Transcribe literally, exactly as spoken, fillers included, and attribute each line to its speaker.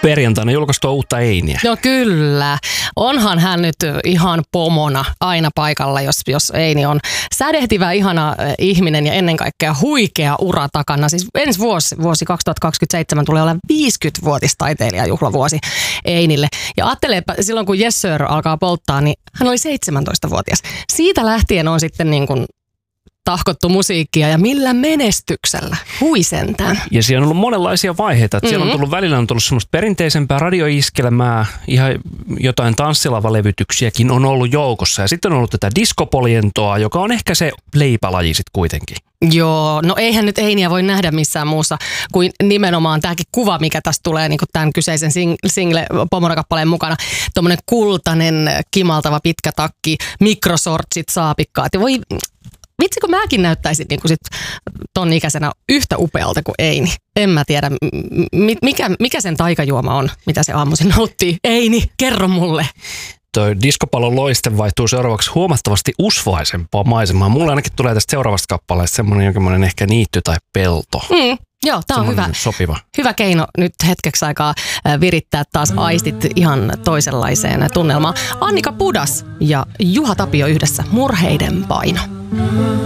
Speaker 1: perjantaina julkaistua uutta Einiä.
Speaker 2: No kyllä. Onhan hän nyt ihan pomona aina paikalla, jos, jos Eini on sädehtivä, ihana ihminen ja ennen kaikkea huikea ura takana. Siis ensi vuosi, vuosi kaksituhattakaksikymmentäseitsemän tulee olla viisikymmenvuotis taiteilijajuhlavuosi Einille. Ja ajatteleepa, silloin kun Yes Sir alkaa polttaa, niin hän oli seitsemäntoistavuotias. Siitä lähtien on sitten niin kuin tahkottu musiikkia ja millä menestyksellä. Hui sentään.
Speaker 1: Ja siellä on ollut monenlaisia vaiheita. Mm-hmm. Siellä on tullut välillä on tullut semmoista perinteisempää radioiskelmää, ihan jotain tanssilava-levytyksiäkin on ollut joukossa. Ja sitten on ollut tätä diskopolientoa, joka on ehkä se leipälaji sitten kuitenkin.
Speaker 2: Joo, no eihän nyt Einiä voi nähdä missään muussa kuin nimenomaan tämäkin kuva, mikä tästä tulee niin kuin tämän kyseisen sing- single Pomona-kappaleen mukana. Tuommoinen kultainen, kimaltava pitkä takki, mikrosortsit, saapikkaat ja voi... Vitsi, kun mäkin näyttäisin niin kuin sit ton ikäisenä yhtä upealta kuin Eini. En mä tiedä, mikä, mikä sen taikajuoma on, mitä se aamuisin nauttii. Eini, kerro mulle.
Speaker 1: Toi diskopallon loiste vaihtuu seuraavaksi huomattavasti usvaisempaa maisemaa. Mulle ainakin tulee tästä seuraavasta kappaleesta semmoinen jonkinlainen ehkä niitty tai pelto.
Speaker 2: Mm. Joo, tää on hyvä,
Speaker 1: sopiva.
Speaker 2: hyvä keino nyt hetkeksi aikaa virittää taas aistit ihan toisenlaiseen tunnelmaan. Annika Pudas ja Juha Tapio yhdessä, Murheiden paino.